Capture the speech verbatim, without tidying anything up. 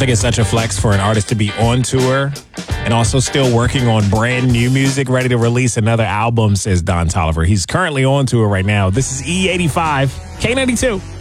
think it's such a flex for an artist to be on tour and also still working on brand new music, ready to release another album, says Don Toliver. He's currently on tour right now. This is E eighty-five, K ninety-two.